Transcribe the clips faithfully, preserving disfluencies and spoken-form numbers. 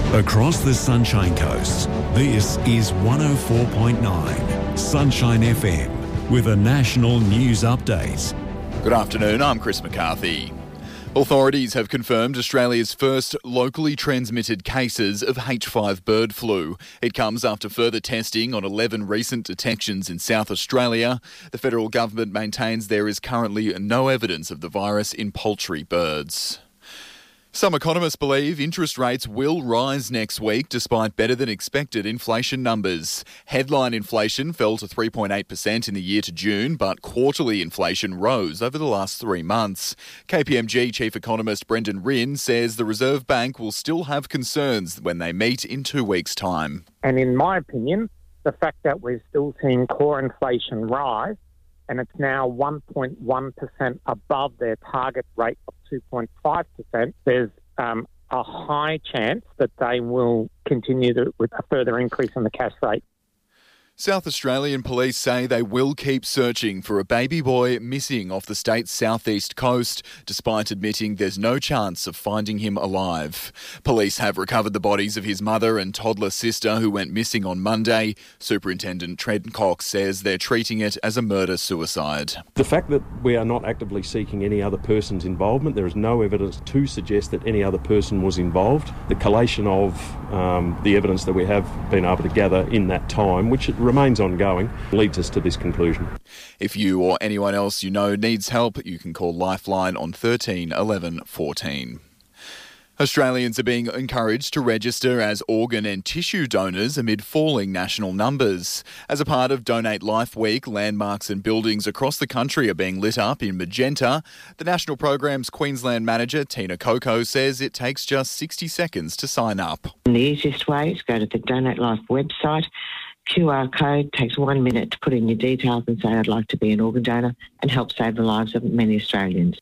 Across the Sunshine Coast, this is one oh four point nine Sunshine F M with a national news update. Good afternoon, I'm Chris McCarthy. Authorities have confirmed Australia's first locally transmitted cases of H five bird flu. It comes after further testing on eleven recent detections in South Australia. The federal government maintains there is currently no evidence of the virus in poultry birds. Some economists believe interest rates will rise next week despite better than expected inflation numbers. Headline inflation fell to three point eight percent in the year to June, but quarterly inflation rose over the last three months. K P M G chief economist Brendan Rinn says the Reserve Bank will still have concerns when they meet in two weeks' time. And in my opinion, the fact that we're still seeing core inflation rise and it's now one point one percent above their target rate of two point five percent, there's um, a high chance that they will continue to, with a further increase in the cash rate. South Australian police say they will keep searching for a baby boy missing off the state's southeast coast, despite admitting there's no chance of finding him alive. Police have recovered the bodies of his mother and toddler sister who went missing on Monday. Superintendent Trent Cox says they're treating it as a murder-suicide. The fact that we are not actively seeking any other person's involvement, there is no evidence to suggest that any other person was involved. The collation of um, the evidence that we have been able to gather in that time, which remains ongoing, leads us to this conclusion. If you or anyone else you know needs help, you can call Lifeline on thirteen eleven fourteen. Australians are being encouraged to register as organ and tissue donors amid falling national numbers. As a part of Donate Life Week, landmarks and buildings across the country are being lit up in magenta. The national program's Queensland manager, Tina Coco, says it takes just sixty seconds to sign up. The easiest way is go to the Donate Life website. Q R code, takes one minute to put in your details and say I'd like to be an organ donor and help save the lives of many Australians.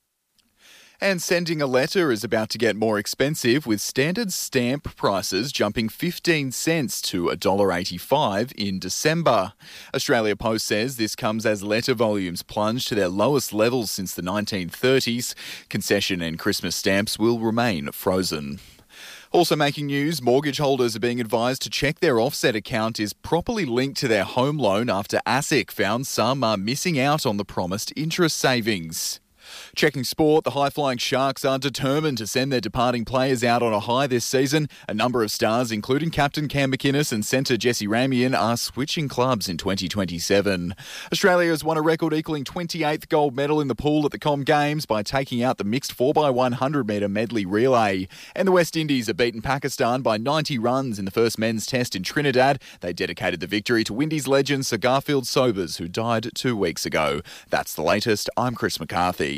And sending a letter is about to get more expensive, with standard stamp prices jumping fifteen cents to one dollar eighty-five in December. Australia Post says this comes as letter volumes plunge to their lowest levels since the nineteen thirties. Concession and Christmas stamps will remain frozen. Also making news, mortgage holders are being advised to check their offset account is properly linked to their home loan after ASIC found some are missing out on the promised interest savings. Checking sport, the high-flying Sharks are determined to send their departing players out on a high this season. A number of stars, including captain Cam McInnes and centre Jesse Ramian, are switching clubs in twenty twenty-seven. Australia has won a record equaling twenty-eighth gold medal in the pool at the Com Games by taking out the mixed four by one hundred metre medley relay. And the West Indies have beaten Pakistan by ninety runs in the first men's test in Trinidad. They dedicated the victory to Windies legend Sir Garfield Sobers, who died two weeks ago. That's the latest. I'm Chris McCarthy.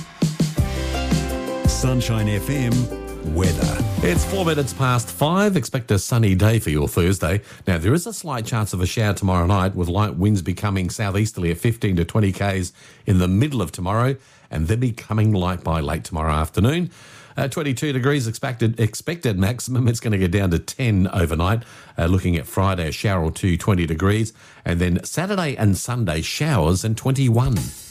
Sunshine F M weather. It's four minutes past five. Expect a sunny day for your Thursday. Now, there is a slight chance of a shower tomorrow night, with light winds becoming southeasterly at fifteen to twenty k's in the middle of tomorrow, and then becoming light by late tomorrow afternoon. Uh, twenty-two degrees expected expected maximum. It's going to get down to ten overnight. Uh, looking at Friday, a shower or two, twenty degrees. And then Saturday and Sunday, showers and twenty-one.